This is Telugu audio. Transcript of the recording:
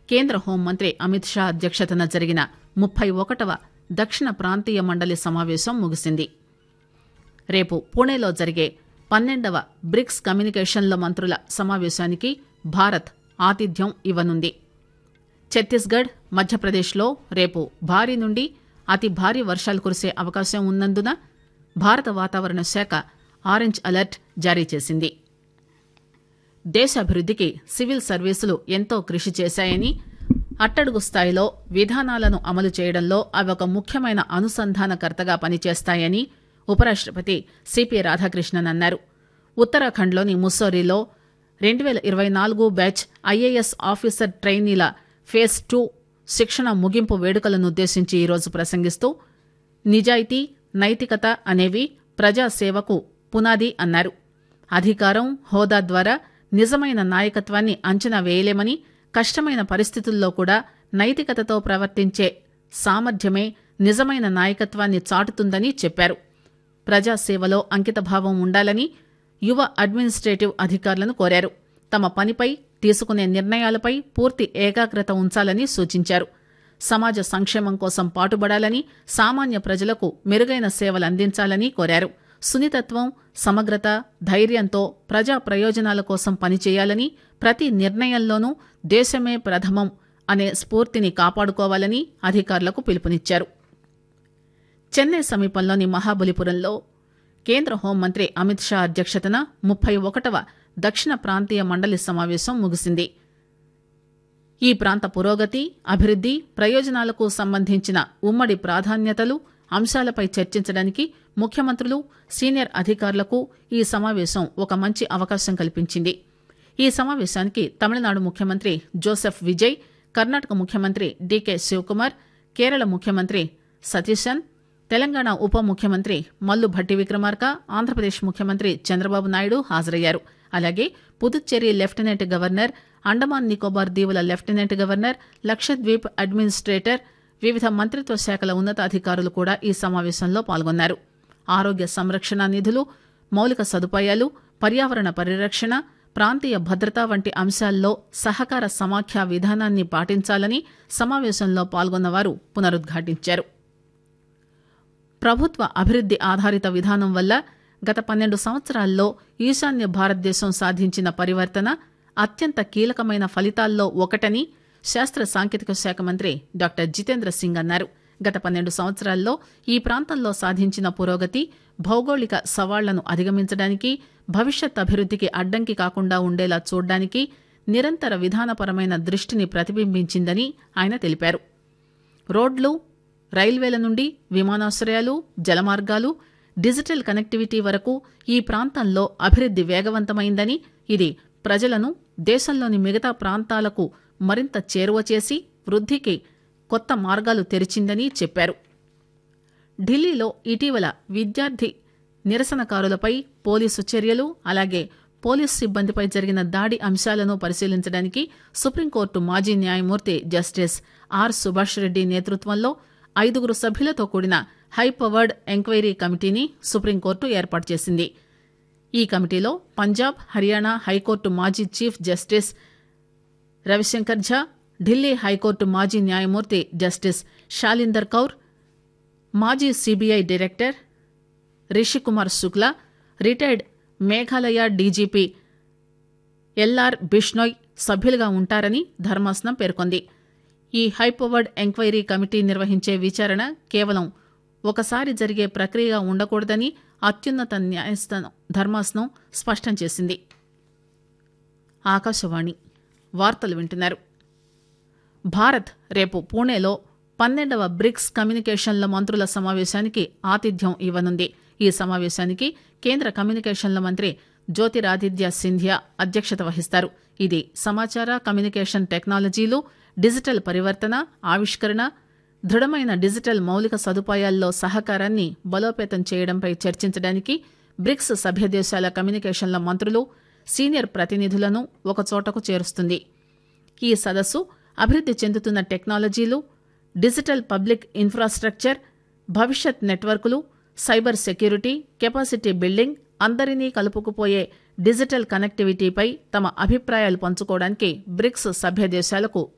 కేంద్ర హోంమంత్రి అమిత్ షా అధ్యక్షతన జరిగిన 31వ దక్షిణ ప్రాంతీయ మండలి సమావేశం ముగిసింది. రేపు పూణేలో జరిగే 12వ బ్రిక్స్ కమ్యూనికేషన్ల మంత్రుల సమావేశానికి భారత్ ఆతిథ్యం ఇవ్వనుంది. ఛత్తీస్గఢ్, మధ్యప్రదేశ్లో రేపు భారీ నుండి అతి భారీ వర్షాలు కురిసే అవకాశం ఉన్నందున భారత వాతావరణ శాఖ ఆరెంజ్ అలర్ట్ జారీ చేసింది. దేశాభివృద్దికి సివిల్ సర్వీసులు ఎంతో కృషి చేశాయని, అట్టడుగు స్థాయిలో విధానాలను అమలు చేయడంలో అవి ఒక ముఖ్యమైన అనుసంధానకర్తగా పనిచేస్తాయని ఉపరాష్టపతి సిపి రాధాకృష్ణన్ అన్నారు. ఉత్తరాఖండ్లోని ముస్సోరీలో 2024 బ్యాచ్ ఐఏఎస్ ఆఫీసర్ ట్రైనీల ఫేజ్ 2 శిక్షణ ముగింపు వేడుకలనుద్దేశించి ఈరోజు ప్రసంగిస్తూ నిజాయితీ, నైతికత అనేవి ప్రజాసేవకు పునాది అన్నారు. అధికారం, హోదా ద్వారా నిజమైన నాయకత్వాన్ని అంచనా వేయలేమని, కష్టమైన పరిస్థితుల్లో కూడా నైతికతతో ప్రవర్తించే సామర్థ్యమే నిజమైన నాయకత్వాన్ని చాటుతుందని చెప్పారు. ప్రజాసేవలో అంకితభావం ఉండాలని యువ అడ్మినిస్ట్రేటివ్ అధికారులను కోరారు. తమ పనిపై తీసుకునే నిర్ణయాలపై పూర్తి ఏకాగ్రత ఉంచాలని సూచించారు. సమాజ సంక్షేమం కోసం పాటుపడాలని, సామాన్య ప్రజలకు మెరుగైన సేవలు అందించాలని కోరారు. సున్నితత్వం, సమగ్రత, ధైర్యంతో ప్రజా ప్రయోజనాల కోసం పనిచేయాలని, ప్రతి నిర్ణయంలోనూ దేశమే ప్రథమం అనే స్ఫూర్తిని కాపాడుకోవాలని అధికారులకు పిలుపునిచ్చారు. చెన్నై సమీపంలోని మహాబలిపురంలో కేంద్ర హోంమంత్రి అమిత్ షా అధ్యక్షతన 31వ దక్షిణ ప్రాంతీయ మండలి సమావేశం ముగిసింది. ఈ ప్రాంత పురోగతి, అభివృద్ది, ప్రయోజనాలకు సంబంధించిన ఉమ్మడి ప్రాధాన్యతలు, అంశాలపై చర్చించడానికి ముఖ్యమంత్రులు, సీనియర్ అధికారులకు ఈ సమావేశం ఒక మంచి అవకాశం కల్పించింది. ఈ సమావేశానికి తమిళనాడు ముఖ్యమంత్రి జోసెఫ్ విజయ్, కర్ణాటక ముఖ్యమంత్రి డీకే శివకుమార్, కేరళ ముఖ్యమంత్రి సతీశన్, తెలంగాణ ఉప ముఖ్యమంత్రి మల్లు భట్టి విక్రమార్క, ఆంధ్రప్రదేశ్ ముఖ్యమంత్రి చంద్రబాబు నాయుడు హాజరయ్యారు. అలాగే Puducherry lieutenant governor, Andaman Nicobar దీవుల lieutenant governor, Lakshadweep administrator, వివిధ మంత్రిత్వ శాఖల ఉన్నతాధికారులు కూడా ఈ సమావేశంలో పాల్గొన్నారు. ఆరోగ్య సంరక్షణ నిధులు, మౌలిక సదుపాయాలు, పర్యావరణ పరిరక్షణ, ప్రాంతీయ భద్రత వంటి అంశాల్లో సహకార సమాఖ్య విధానాన్ని పాటించాలని సమావేశంలో పాల్గొన్నవారు పునరుద్ఘాటించారు. ప్రభుత్వ అభివృద్ది ఆధారిత విధానం వల్ల గత 12 సంవత్సరాల్లో ఈశాన్య భారతదేశం సాధించిన పరివర్తన అత్యంత కీలకమైన ఫలితాల్లో ఒకటని శాస్త్ర సాంకేతిక శాఖ మంత్రి డాక్టర్ జితేంద్ర సింగ్ అన్నారు. గత 12 సంవత్సరాల్లో ఈ ప్రాంతంలో సాధించిన పురోగతి భౌగోళిక సవాళ్లను అధిగమించడానికి, భవిష్యత్ అభివృద్దికి అడ్డంకి కాకుండా ఉండేలా చూడ్డానికి నిరంతర విధానపరమైన దృష్టిని ప్రతిబింబించిందని ఆయన తెలిపారు. రోడ్లు, రైల్వేల నుండి విమానాశ్రయాలు, జలమార్గాలు, డిజిటల్ కనెక్టివిటీ వరకు ఈ ప్రాంతంలో అభివృద్ది వేగవంతమైందని, ఇది ప్రజలను దేశంలోని మిగతా ప్రాంతాలకు మరింత చేరువ చేసి వృద్దికి కొత్త మార్గాలు తెరిచిందని చెప్పారు. ఢిల్లీలో ఇటీవల విద్యార్థి నిరసనకారులపై పోలీసు చర్యలు, అలాగే పోలీసు సిబ్బందిపై జరిగిన దాడి అంశాలను పరిశీలించడానికి సుప్రీంకోర్టు మాజీ న్యాయమూర్తి జస్టిస్ ఆర్ సుభాష్ రెడ్డి నేతృత్వంలో 5 సభ్యులతో కూడిన హైపవర్డ్ ఎంక్వైరీ కమిటీని సుప్రీంకోర్టు ఏర్పాటు చేసింది. ఈ కమిటీలో పంజాబ్, హర్యానా హైకోర్టు మాజీ చీఫ్ జస్టిస్ రవిశంకర్ ఝా, ఢిల్లీ హైకోర్టు మాజీ న్యాయమూర్తి జస్టిస్ షాలిందర్ కౌర్, మాజీ CBI director Rishikumar Shukla, retired Meghalaya DGP LR Bishnoi సభ్యులుగా ఉంటారని ధర్మాసనం పేర్కొంది. ఈ హైపవర్డ్ ఎంక్వైరీ కమిటీ నిర్వహించే విచారణ కేవలం ఒకసారి జరిగే ప్రక్రియగా ఉండకూడదని అత్యున్నత న్యాయస్థానం ధర్మాసనం స్పష్టం చేసింది. ఆకాశవాణి వార్తలు వింటున్నారు. భారత్ రేపు పూణేలో 12వ బ్రిక్స్ కమ్యూనికేషన్ల మంత్రుల సమావేశానికి ఆతిథ్యం ఇవ్వనుంది. ఈ సమావేశానికి కేంద్ర కమ్యూనికేషన్ల మంత్రి జ్యోతిరాదిత్య సింధియా అధ్యక్షత వహిస్తారు. ఇది సమాచార, కమ్యూనికేషన్ టెక్నాలజీలు, డిజిటల్ పరివర్తన, ఆవిష్కరణ, దృఢమైన డిజిటల్ మౌలిక సదుపాయాల్లో సహకారాన్ని బలోపేతం చేయడంపై చర్చించడానికి బ్రిక్స్ సభ్య దేశాల కమ్యూనికేషన్ల మంత్రులు, సీనియర్ ప్రతినిధులను ఒకచోటకు చేరుస్తుంది. ఈ సదస్సు అభివృద్ది చెందుతున్న టెక్నాలజీలు, డిజిటల్ పబ్లిక్ ఇన్ఫ్రాస్ట్రక్చర్, భవిష్యత్ నెట్వర్కులు, సైబర్ సెక్యూరిటీ, కెపాసిటీ బిల్డింగ్, అందరినీ కలుపుకుపోయే డిజిటల్ కనెక్టివిటీపై తమ అభిప్రాయాలు పంచుకోవడానికి బ్రిక్స్ సభ్య దేశాలకు